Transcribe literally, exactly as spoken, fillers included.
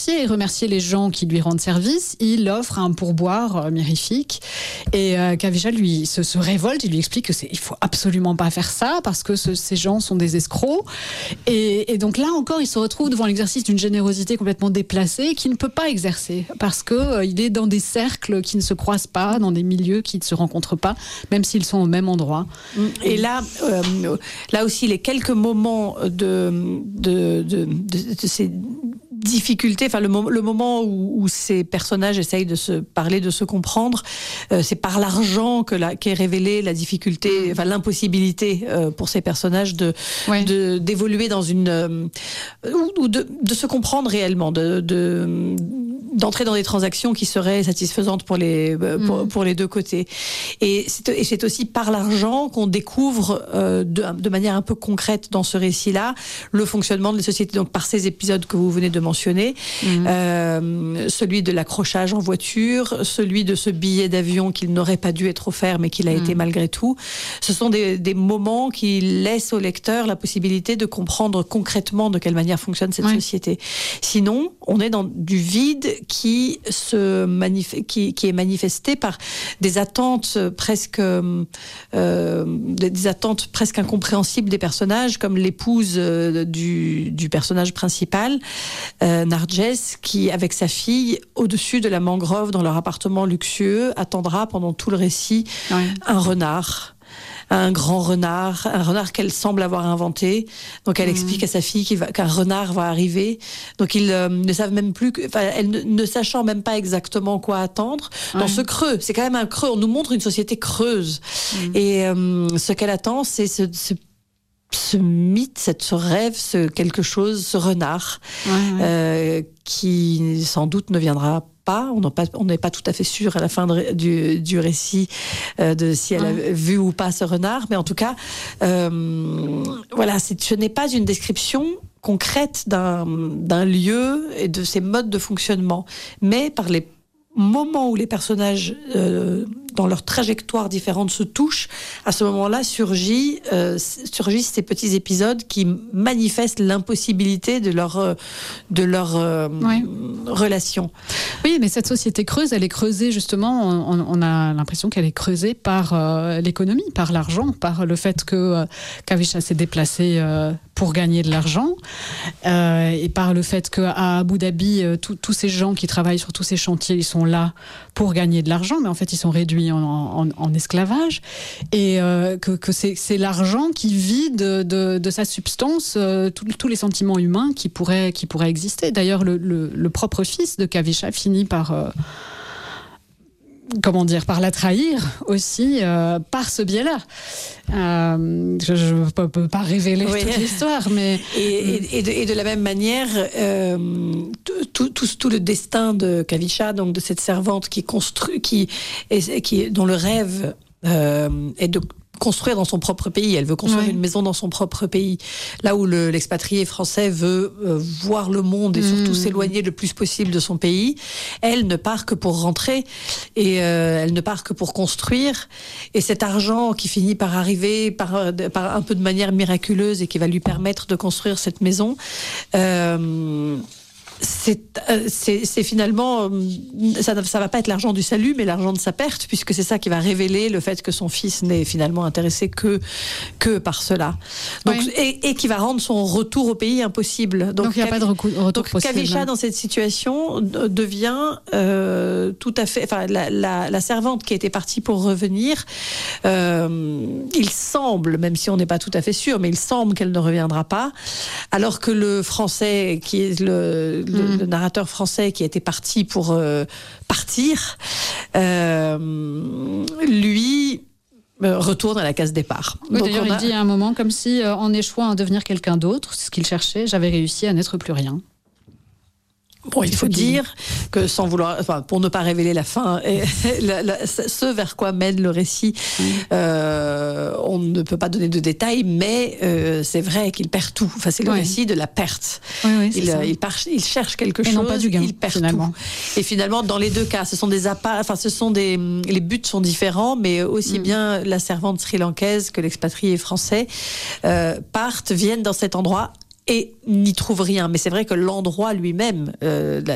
remercier et remercier les gens qui lui rendent service, il offre un pourboire euh, mirifique. Et euh, Kavisha lui se, se révolte, il lui explique que c'est, il faut absolument pas faire ça parce que ce, ces gens sont des escrocs. Et, et donc là encore, il se retrouve devant l'exercice d'une générosité complètement déplacée qu'il ne peut pas exercer parce que euh, il est dans des cercles qui ne se croisent pas, dans des milieux qui ne se rencontrent pas, même s'ils sont au même endroit. Et là, euh, là aussi, les quelques moments de de de, de, de ces difficultés, enfin le, mo- le moment où, où ces personnages essayent de se parler, de se comprendre, euh, c'est par l'argent que la, qu'est révélée la difficulté, enfin l'impossibilité euh, pour ces personnages de, Ouais. de d'évoluer dans une euh, ou, ou de, de se comprendre réellement, de, de d'entrer dans des transactions qui seraient satisfaisantes pour les euh, pour, Mm. pour les deux côtés. Et c'est, et c'est aussi par l'argent qu'on découvre euh, de, de manière un peu concrète dans ce récit-là le fonctionnement de la société. Donc par ces épisodes que vous venez de mentionner, mmh. euh, celui de l'accrochage en voiture, celui de ce billet d'avion qu'il n'aurait pas dû être offert mais qu'il a mmh. été malgré tout. Ce sont des, des moments qui laissent au lecteur la possibilité de comprendre concrètement de quelle manière fonctionne cette oui. société. Sinon, on est dans du vide qui se manif- qui, qui est manifesté par des attentes presque euh, des attentes presque incompréhensibles des personnages, comme l'épouse euh, du, du personnage principal. Euh, Narges, qui, avec sa fille, au-dessus de la mangrove, dans leur appartement luxueux, attendra pendant tout le récit ouais. un renard. Un grand renard, un renard qu'elle semble avoir inventé. Donc elle mmh. explique à sa fille qu'il va, qu'un renard va arriver. Donc ils euh, ne savent même plus, que, enfin, elle ne, ne sachant même pas exactement quoi attendre. Ouais. Dans ce creux, c'est quand même un creux. On nous montre une société creuse. Mmh. Et euh, ce qu'elle attend, c'est ce, ce ce mythe, cette, ce rêve, ce quelque chose, ce renard, ouais, ouais. Euh, qui sans doute ne viendra pas. On n'est pas, on n'est pas tout à fait sûr à la fin de, du, du récit euh, de si elle ouais. a vu ou pas ce renard, mais en tout cas, euh, voilà, c'est, ce n'est pas une description concrète d'un, d'un lieu et de ses modes de fonctionnement, mais par les moment où les personnages, euh, dans leur trajectoire différente, se touchent, à ce moment-là surgit, euh, surgissent ces petits épisodes qui manifestent l'impossibilité de leur, euh, de leur euh, ouais. relation. Oui, mais cette société creuse, elle est creusée justement, on, on a l'impression qu'elle est creusée par euh, l'économie, par l'argent, par le fait que euh, Kavisha s'est déplacé euh, pour gagner de l'argent, euh, et par le fait qu'à Abu Dhabi, euh, tous ces gens qui travaillent sur tous ces chantiers, ils sont là pour gagner de l'argent, mais en fait ils sont réduits en, en, en esclavage, et euh, que, que c'est, c'est l'argent qui vide de, de, de sa substance euh, tous les sentiments humains qui pourraient, qui pourraient exister. D'ailleurs, le, le, le propre fils de Kavisha finit par... Euh, comment dire, par la trahir aussi, euh, par ce biais-là. Euh, je ne peux, peux pas révéler oui. toute l'histoire, mais... Et, et, et, de, et de la même manière, euh, tout, tout, tout le destin de Kavisha, donc de cette servante qui construit, qui, qui, dont le rêve euh, est de construire dans son propre pays. Elle veut construire ouais. une maison dans son propre pays. Là où le, l'expatrié français veut euh, voir le monde et surtout mmh. s'éloigner le plus possible de son pays, elle ne part que pour rentrer et euh, elle ne part que pour construire. Et cet argent qui finit par arriver par, par un peu de manière miraculeuse et qui va lui permettre de construire cette maison, euh, C'est, euh, c'est, c'est finalement, ça ne va pas être l'argent du salut, mais l'argent de sa perte, puisque c'est ça qui va révéler le fait que son fils n'est finalement intéressé que, que par cela. Donc, oui. et, et qui va rendre son retour au pays impossible. Donc, donc il n'y a Kav- pas de recou- retour donc, possible. Kavisha, dans cette situation, devient euh, tout à fait... Enfin, la, la, la servante qui était partie pour revenir, euh, il semble, même si on n'est pas tout à fait sûr, mais il semble qu'elle ne reviendra pas, alors que le français, qui est le... Le, mmh. le narrateur français qui était parti pour euh, partir, euh, lui euh, retourne à la case départ. Oui, Donc d'ailleurs, on a... il dit à un moment comme si, euh, en échouant à devenir quelqu'un d'autre, ce qu'il cherchait, j'avais réussi à n'être plus rien. Bon, il faut dire que sans vouloir, enfin, pour ne pas révéler la fin, et la, la, ce vers quoi mène le récit, mmh. euh, on ne peut pas donner de détails, mais euh, c'est vrai qu'il perd tout. Enfin, c'est le ouais. récit de la perte. Oui, oui, il, euh, il, part, il cherche quelque et chose, non pas du gain, il perd finalement. tout. Et finalement, dans les deux cas, ce sont des appâts, enfin, ce sont des, les buts sont différents, mais aussi mmh. bien la servante sri-lankaise que l'expatrié français euh, partent, viennent dans cet endroit et n'y trouve rien. Mais c'est vrai que l'endroit lui-même, euh,